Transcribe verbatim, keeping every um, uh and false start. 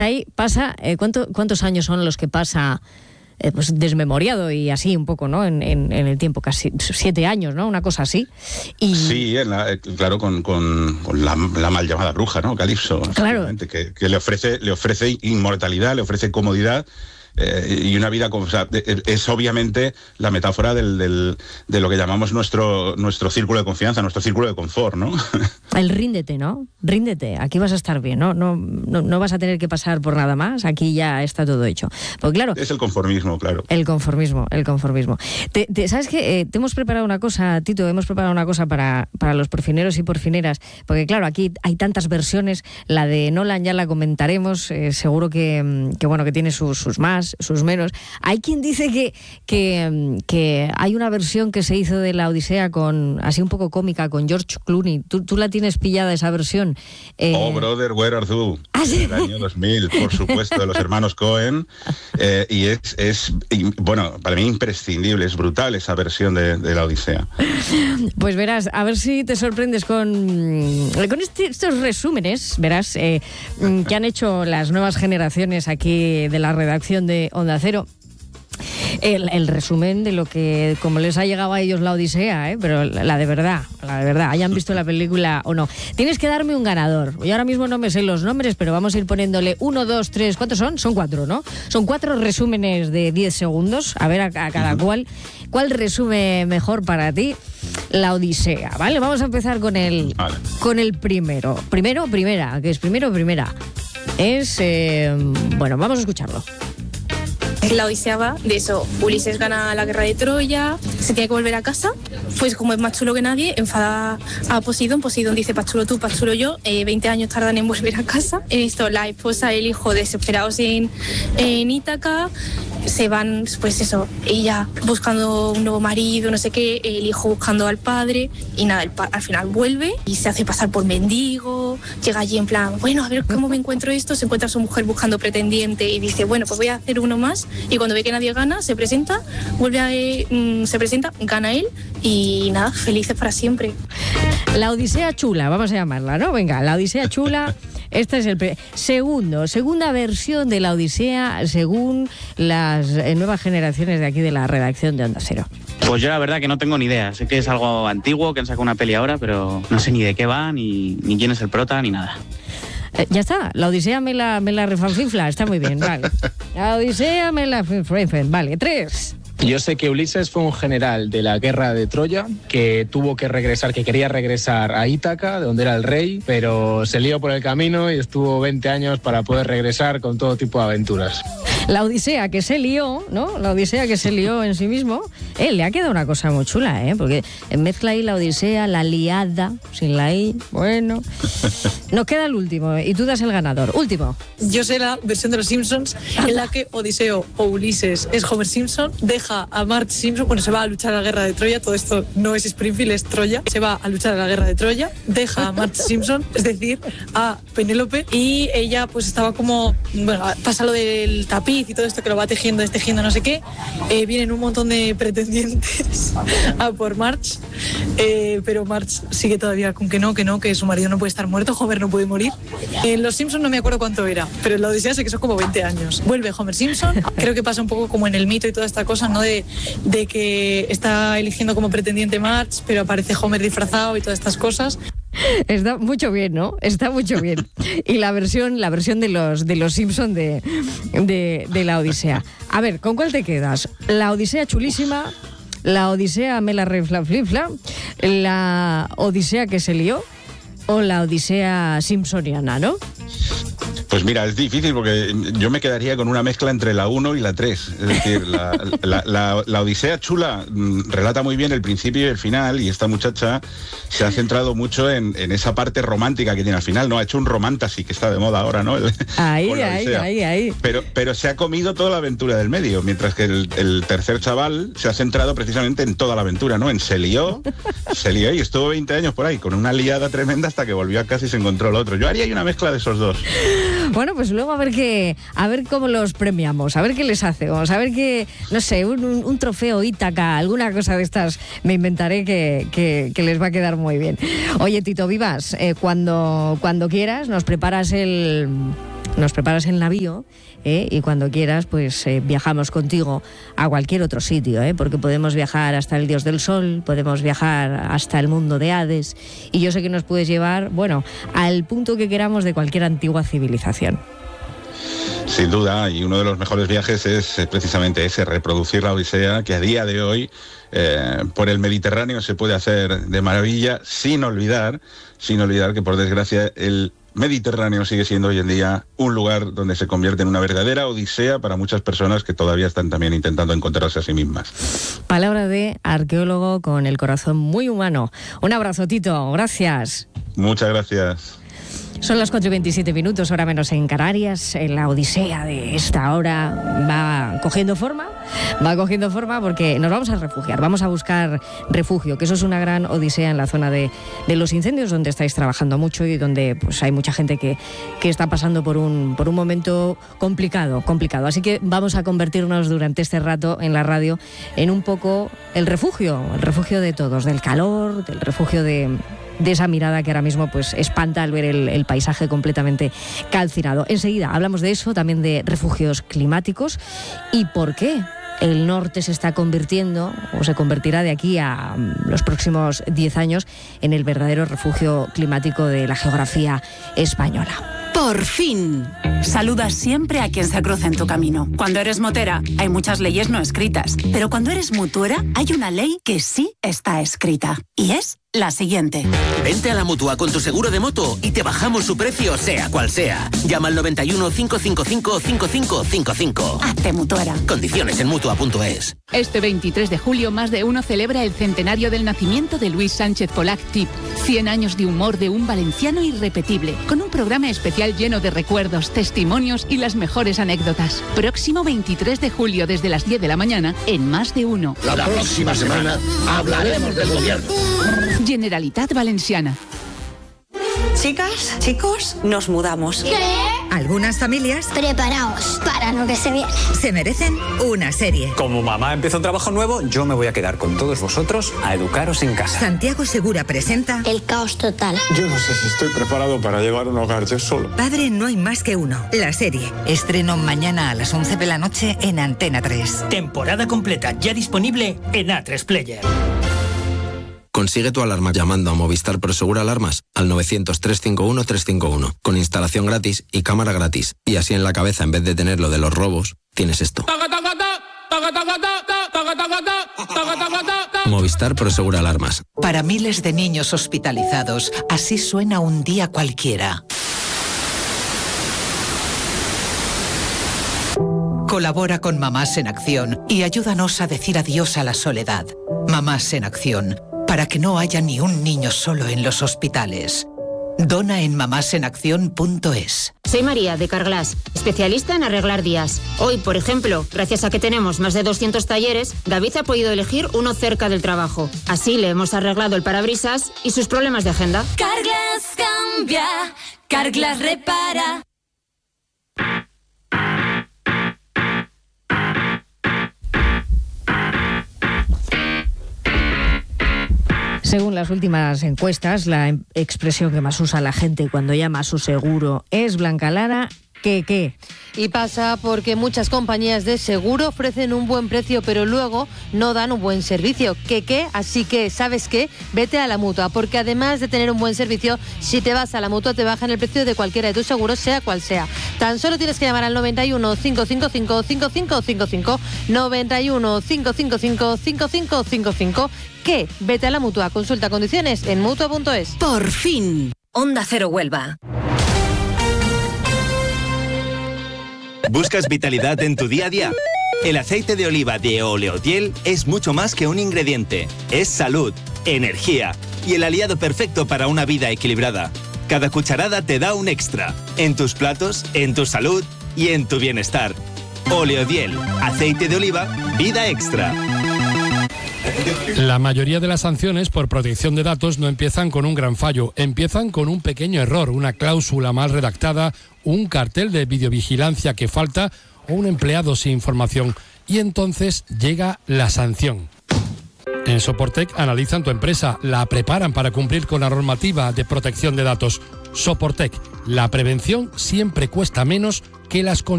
ahí pasa, eh, ¿cuánto, ¿cuántos años son los que pasa eh, pues desmemoriado y así un poco, ¿no? En, en, en el tiempo, casi siete años, ¿no? Una cosa así. Y... Sí, en la, claro, con, con, con la, la mal llamada bruja, ¿no? Calipso. Claro. Que, que le ofrece, le ofrece inmortalidad, le ofrece comodidad. Eh, y una vida, o sea, es obviamente la metáfora del, del, de lo que llamamos nuestro, nuestro círculo de confianza, nuestro círculo de confort, ¿no? El ríndete, ¿no? Ríndete, aquí vas a estar bien, ¿no? No, no, no vas a tener que pasar por nada más, aquí ya está todo hecho. Porque claro... Es el conformismo, claro. El conformismo, el conformismo. Te, te, ¿Sabes qué? Eh, te hemos preparado una cosa, Tito, hemos preparado una cosa para, para los porfineros y porfineras, porque claro, aquí hay tantas versiones, la de Nolan ya la comentaremos, eh, seguro que, que, bueno, que tiene sus, sus más, sus menos. Hay quien dice que, que, que hay una versión que se hizo de la Odisea con así un poco cómica, con George Clooney. ¿Tú, tú la tienes pillada esa versión? Eh... Oh, brother, where are you? ¿Ah, sí? En el año dos mil, por supuesto, de los hermanos Cohen. Eh, y es, es y, bueno, para mí imprescindible, es brutal esa versión de, de la Odisea. Pues verás, a ver si te sorprendes con, con este, estos resúmenes, verás, eh, que han hecho las nuevas generaciones aquí de la redacción de Onda Cero. El, el resumen de lo que, como les ha llegado a ellos la Odisea, ¿eh? Pero la, la de verdad, la de verdad, hayan visto la película o no. Tienes que darme un ganador. Yo ahora mismo no me sé los nombres, pero vamos a ir poniéndole uno, dos, tres, ¿cuántos son? Son cuatro, ¿no? Son cuatro resúmenes de diez segundos, a ver a, a cada cual. ¿Cuál resume mejor para ti la Odisea? ¿Vale? Vamos a empezar con el, vale. con el primero. Primero, primera, que es primero, primera. Es, eh, bueno, vamos a escucharlo. La Odisea va de eso, Ulises gana la guerra de Troya, se tiene que volver a casa, pues como es más chulo que nadie, enfada a Poseidón, Poseidón dice pa' chulo tú, pa' chulo yo, eh, veinte años tardan en volver a casa, esto, la esposa y el hijo desesperados en, en Ítaca, se van, pues eso, ella buscando un nuevo marido, no sé qué, el hijo buscando al padre, y nada, el pa- al final vuelve y se hace pasar por mendigo, llega allí en plan, bueno, a ver cómo me encuentro esto, se encuentra a su mujer buscando pretendiente y dice, bueno, pues voy a hacer uno más. Y cuando ve que nadie gana, se presenta, vuelve a, eh, se presenta, gana él y nada, felices para siempre. La Odisea chula, vamos a llamarla, ¿no? Venga, la Odisea chula. Este es el pre- segundo, segunda versión de la Odisea según las eh, nuevas generaciones de aquí de la redacción de Onda Cero. Pues yo la verdad que no tengo ni idea. Sé que es algo antiguo, que han sacado una peli ahora, pero no sé ni de qué va, ni, ni quién es el prota, ni nada. Eh, ya está, la Odisea me la, me la refanfinfla, está muy bien, vale. La Odisea me la refanfinfla, vale, tres. Yo sé que Ulises fue un general de la guerra de Troya que tuvo que regresar, que quería regresar a Ítaca, de donde era el rey, pero se lió por el camino y estuvo veinte años para poder regresar con todo tipo de aventuras. La Odisea que se lió, ¿no? La Odisea que se lió en sí mismo. Eh, le ha quedado una cosa muy chula, ¿eh? Porque mezcla ahí la Odisea, la liada, sin la I, bueno. Nos queda el último, y tú das el ganador. Último. Yo sé la versión de los Simpsons en la que Odiseo o Ulises es Homer Simpson, deja a Marge Simpson, bueno, se va a luchar a la guerra de Troya, todo esto no es Springfield, es Troya, se va a luchar a la guerra de Troya, deja a Marge Simpson, es decir, a Penélope, y ella pues estaba como, bueno, pasa lo del tapiz y todo esto que lo va tejiendo, destejiendo, no sé qué, eh, vienen un montón de pretendientes a por Marge, eh, pero Marge sigue todavía con que no, que no, que su marido no puede estar muerto, Homer no puede morir. En los Simpsons no me acuerdo cuánto era, pero en la Odisea sé que son como veinte años. Vuelve Homer Simpson, creo que pasa un poco como en el mito y toda esta cosa, ¿no? De, de que está eligiendo como pretendiente Marge, pero aparece Homer disfrazado y todas estas cosas. Está mucho bien, ¿no? Está mucho bien. Y la versión, la versión de los de los Simpson de, de, de la Odisea. A ver, ¿con cuál te quedas? La Odisea chulísima, la Odisea me la refla flifla, la Odisea que se lió o la Odisea simpsoniana, ¿no? Pues mira, es difícil porque yo me quedaría con una mezcla entre la uno y la tres. Es decir, la, la, la, la Odisea chula mmm, relata muy bien el principio y el final, y esta muchacha se ha centrado mucho en, en esa parte romántica que tiene al final, ¿no? Ha hecho un romantasy que está de moda ahora, ¿no? El, ahí, ahí, ahí, ahí. Pero, pero se ha comido toda la aventura del medio, mientras que el, el tercer chaval se ha centrado precisamente en toda la aventura, ¿no? En se lió, se lió y estuvo veinte años por ahí, con una liada tremenda hasta que volvió a casa y se encontró el otro. Yo haría ahí una mezcla de esos dos. Bueno, pues luego a ver qué, a ver cómo los premiamos, a ver qué les hacemos, a ver qué, no sé, un, un, un trofeo Ítaca, alguna cosa de estas me inventaré que, que, que les va a quedar muy bien. Oye, Tito Vivas, eh, cuando, cuando quieras nos preparas el, nos preparas el navío ¿eh? y cuando quieras pues eh, viajamos contigo a cualquier otro sitio, ¿eh? porque podemos viajar hasta el Dios del Sol, podemos viajar hasta el mundo de Hades y yo sé que nos puedes llevar, bueno, al punto que queramos de cualquier antigua civilización. Sin duda, y uno de los mejores viajes es eh, precisamente ese, reproducir la Odisea, que a día de hoy eh, por el Mediterráneo se puede hacer de maravilla, sin olvidar, sin olvidar que por desgracia el Mediterráneo sigue siendo hoy en día un lugar donde se convierte en una verdadera odisea para muchas personas que todavía están también intentando encontrarse a sí mismas. Palabra de arqueólogo con el corazón muy humano. Un abrazo, Tito. Gracias. Muchas gracias. Son las cuatro y veintisiete minutos, hora menos en Canarias. La odisea de esta hora va cogiendo forma, va cogiendo forma porque nos vamos a refugiar, vamos a buscar refugio, que eso es una gran odisea en la zona de, de los incendios, donde estáis trabajando mucho y donde pues hay mucha gente que, que está pasando por un, por un momento complicado, complicado. Así que vamos a convertirnos durante este rato en la radio en un poco el refugio, el refugio de todos, del calor, del refugio de... de esa mirada que ahora mismo pues espanta al ver el, el paisaje completamente calcinado. Enseguida hablamos de eso, también de refugios climáticos y por qué el norte se está convirtiendo o se convertirá de aquí a los próximos diez años en el verdadero refugio climático de la geografía española. ¡Por fin! Saluda siempre a quien se cruza en tu camino. Cuando eres motera, hay muchas leyes no escritas. Pero cuando eres mutuera, hay una ley que sí está escrita. Y es la siguiente. Vente a la Mutua con tu seguro de moto y te bajamos su precio, sea cual sea. Llama al noventa y uno, cinco cinco cinco, cinco cinco cinco cinco. Hazte mutuera. Condiciones en mutua punto es. Este veintitrés de julio, Más de Uno celebra el centenario del nacimiento de Luis Sánchez Polac Tip. cien años de humor de un valenciano irrepetible, con un programa especial lleno de recuerdos, testimonios y las mejores anécdotas. Próximo veintitrés de julio, desde las diez de la mañana, en Más de Uno. La, la próxima semana hablaremos del gobierno. Generalitat Valenciana. Chicas, chicos, nos mudamos. ¿Qué? Algunas familias... Preparaos para lo que se viene. Se merecen una serie. Como mamá empieza un trabajo nuevo, yo me voy a quedar con todos vosotros a educaros en casa. Santiago Segura presenta... El caos total. Yo no sé si estoy preparado para llevar un hogar yo solo. Padre no hay más que uno. La serie. Estreno mañana a las once de la noche en Antena tres. Temporada completa ya disponible en A tres Player. Consigue tu alarma llamando a Movistar Prosegur Alarmas al novecientos, trescientos cincuenta y uno, trescientos cincuenta y uno, con instalación gratis y cámara gratis. Y así en la cabeza, en vez de tener lo de los robos, tienes esto. Movistar Prosegur Alarmas. Para miles de niños hospitalizados, así suena un día cualquiera. Colabora con Mamás en Acción y ayúdanos a decir adiós a la soledad. Mamás en Acción, para que no haya ni un niño solo en los hospitales. Dona en mamás en acción punto es. Soy María, de Carglass, especialista en arreglar días. Hoy, por ejemplo, gracias a que tenemos más de doscientos talleres, David ha podido elegir uno cerca del trabajo. Así le hemos arreglado el parabrisas y sus problemas de agenda. Carglass cambia, Carglass repara. Según las últimas encuestas, la expresión que más usa la gente cuando llama a su seguro es Blanca Lara, ¿qué qué? Y pasa porque muchas compañías de seguro ofrecen un buen precio, pero luego no dan un buen servicio. ¿Qué qué? Así que, ¿sabes qué? Vete a la Mutua, porque además de tener un buen servicio, si te vas a la Mutua te bajan el precio de cualquiera de tus seguros, sea cual sea. Tan solo tienes que llamar al noventa y uno, cinco cinco cinco, cinco cinco cinco cinco, noventa y uno, cinco cinco cinco, cinco cinco cinco cinco. ¿Qué? Vete a la Mutua. Consulta condiciones en mutua punto es. Por fin. Onda Cero Huelva. ¿Buscas vitalidad en tu día a día? El aceite de oliva de Oleodiel es mucho más que un ingrediente. Es salud, energía y el aliado perfecto para una vida equilibrada. Cada cucharada te da un extra. En tus platos, en tu salud y en tu bienestar. Oleodiel, aceite de oliva, vida extra. La mayoría de las sanciones por protección de datos no empiezan con un gran fallo, empiezan con un pequeño error, una cláusula mal redactada, un cartel de videovigilancia que falta o un empleado sin información. Y entonces llega la sanción. En Soportec analizan tu empresa, la preparan para cumplir con la normativa de protección de datos. Soportec, la prevención siempre cuesta menos que las consecuencias.